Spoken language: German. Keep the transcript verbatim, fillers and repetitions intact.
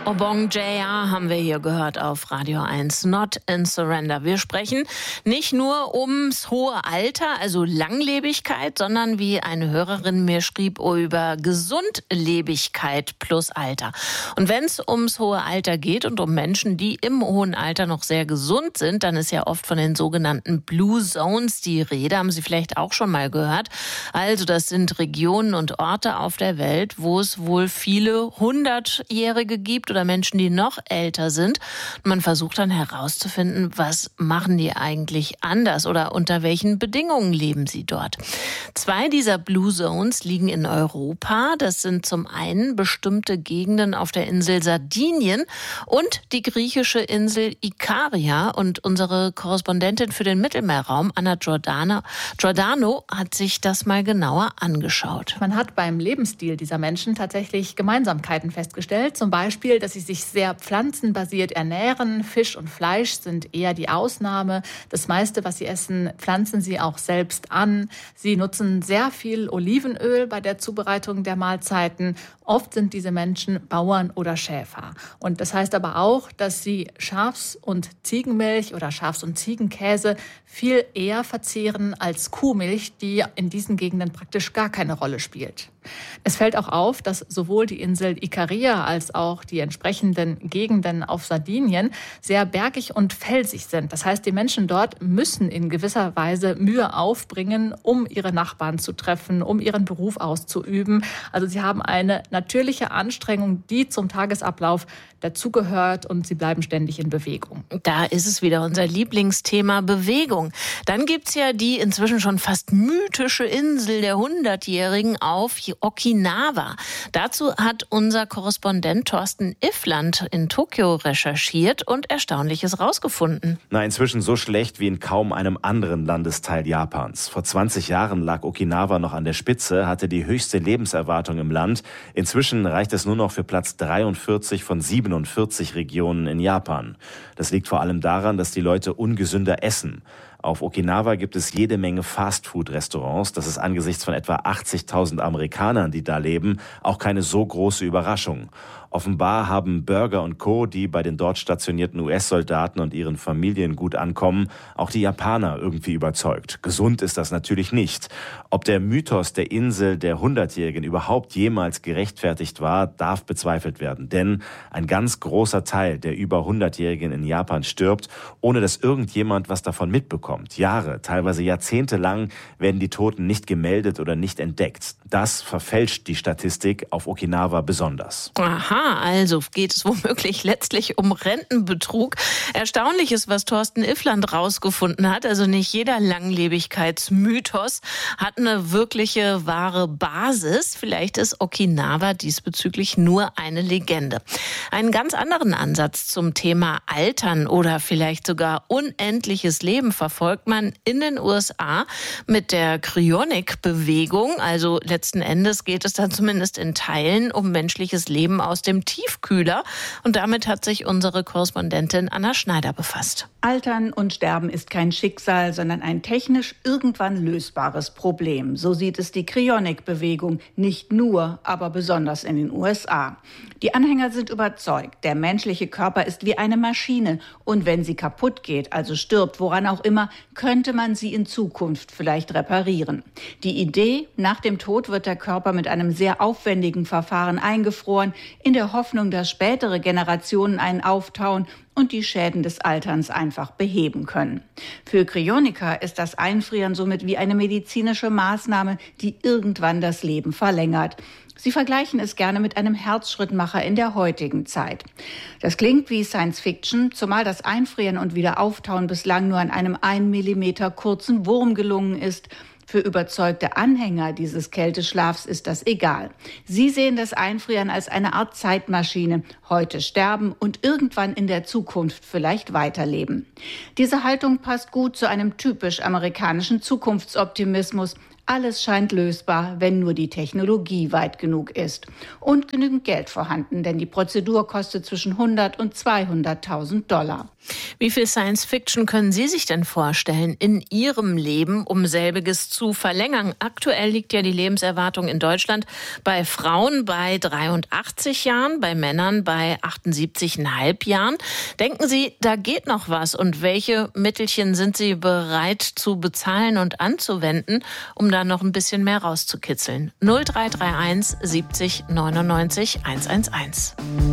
Obong J R haben wir hier gehört auf Radio eins, Not in Surrender. Wir sprechen nicht nur ums hohe Alter, also Langlebigkeit, sondern wie eine Hörerin mir schrieb, über Gesundlebigkeit plus Alter. Und wenn es ums hohe Alter geht und um Menschen, die im hohen Alter noch sehr gesund sind, dann ist ja oft von den sogenannten Blue Zones die Rede. Haben Sie vielleicht auch schon mal gehört? Also das sind Regionen und Orte auf der Welt, wo es wohl viele Hundertjährige gibt oder Menschen, die noch älter sind. Man versucht dann herauszufinden, was machen die eigentlich anders oder unter welchen Bedingungen leben sie dort. Zwei dieser Blue Zones liegen in Europa. Das sind zum einen bestimmte Gegenden auf der Insel Sardinien und die griechische Insel Ikaria. Und unsere Korrespondentin für den Mittelmeerraum, Anna Giordano, Giordano, hat sich das mal genauer angeschaut. Man hat beim Lebensstil dieser Menschen tatsächlich Gemeinsamkeiten festgestellt. Zum Beispiel, dass sie sich sehr pflanzenbasiert ernähren. Fisch und Fleisch sind eher die Ausnahme. Das meiste, was sie essen, pflanzen sie auch selbst an. Sie nutzen sehr viel Olivenöl bei der Zubereitung der Mahlzeiten. Oft sind diese Menschen Bauern oder Schäfer. Und das heißt aber auch, dass sie Schafs- und Ziegenmilch oder Schafs- und Ziegenkäse viel eher verzehren als Kuhmilch, die in diesen Gegenden praktisch gar keine Rolle spielt. Es fällt auch auf, dass sowohl die Insel Ikaria als auch die entsprechenden Gegenden auf Sardinien sehr bergig und felsig sind. Das heißt, die Menschen dort müssen in gewisser Weise Mühe aufbringen, um ihre Nachbarn zu treffen, um ihren Beruf auszuüben. Also sie haben eine natürliche Anstrengung, die zum Tagesablauf dazugehört, und sie bleiben ständig in Bewegung. Da ist es wieder unser Lieblingsthema, Bewegung. Dann gibt's ja die inzwischen schon fast mythische Insel der Hundertjährigen auf Okinawa. Dazu hat unser Korrespondent Thorsten Iffland in Tokio recherchiert und Erstaunliches rausgefunden. Na, inzwischen so schlecht wie in kaum einem anderen Landesteil Japans. Vor zwanzig Jahren lag Okinawa noch an der Spitze, hatte die höchste Lebenserwartung im Land. Inzwischen reicht es nur noch für Platz dreiundvierzig von siebenundvierzig Regionen in Japan. Das liegt vor allem daran, dass die Leute ungesünder essen. Auf Okinawa gibt es jede Menge Fastfood-Restaurants. Das ist angesichts von etwa achtzigtausend Amerikanern, die da leben, auch keine so große Überraschung. Offenbar haben Burger und Co., die bei den dort stationierten U S-Soldaten und ihren Familien gut ankommen, auch die Japaner irgendwie überzeugt. Gesund ist das natürlich nicht. Ob der Mythos der Insel der Hundertjährigen überhaupt jemals gerechtfertigt war, darf bezweifelt werden. Denn ein ganz großer Teil der über Hundertjährigen in Japan stirbt, ohne dass irgendjemand was davon mitbekommt. Jahre, teilweise Jahrzehnte lang werden die Toten nicht gemeldet oder nicht entdeckt. Das verfälscht die Statistik auf Okinawa besonders. Aha. Also geht es womöglich letztlich um Rentenbetrug. Erstaunliches, was Thorsten Iffland rausgefunden hat. Also nicht jeder Langlebigkeitsmythos hat eine wirkliche, wahre Basis. Vielleicht ist Okinawa diesbezüglich nur eine Legende. Einen ganz anderen Ansatz zum Thema Altern oder vielleicht sogar unendliches Leben verfolgt man in den U S A mit der Cryonic-Bewegung. Also letzten Endes geht es dann zumindest in Teilen um menschliches Leben aus dem Tiefkühler. Und damit hat sich unsere Korrespondentin Anna Schneider befasst. Altern und Sterben ist kein Schicksal, sondern ein technisch irgendwann lösbares Problem. So sieht es die Cryonic-Bewegung. Nicht nur, aber besonders in den U S A. Die Anhänger sind überzeugt, der menschliche Körper ist wie eine Maschine. Und wenn sie kaputt geht, also stirbt, woran auch immer, könnte man sie in Zukunft vielleicht reparieren. Die Idee, nach dem Tod wird der Körper mit einem sehr aufwendigen Verfahren eingefroren, in der Hoffnung, dass spätere Generationen einen auftauen und die Schäden des Alterns einfach beheben können. Für Cryoniker ist das Einfrieren somit wie eine medizinische Maßnahme, die irgendwann das Leben verlängert. Sie vergleichen es gerne mit einem Herzschrittmacher in der heutigen Zeit. Das klingt wie Science Fiction, zumal das Einfrieren und Wiederauftauen bislang nur an einem ein Millimeter kurzen Wurm gelungen ist. Für überzeugte Anhänger dieses Kälteschlafs ist das egal. Sie sehen das Einfrieren als eine Art Zeitmaschine. Heute sterben und irgendwann in der Zukunft vielleicht weiterleben. Diese Haltung passt gut zu einem typisch amerikanischen Zukunftsoptimismus. Alles scheint lösbar, wenn nur die Technologie weit genug ist. Und genügend Geld vorhanden, denn die Prozedur kostet zwischen hundert und zweihunderttausend Dollar. Wie viel Science Fiction können Sie sich denn vorstellen in Ihrem Leben, um selbiges zu verlängern? Aktuell liegt ja die Lebenserwartung in Deutschland bei Frauen bei dreiundachtzig Jahren, bei Männern bei achtundsiebzig Komma fünf Jahren. Denken Sie, da geht noch was? Und welche Mittelchen sind Sie bereit zu bezahlen und anzuwenden, um da noch ein bisschen mehr rauszukitzeln? null drei drei eins siebzig neunundneunzig hundertelf.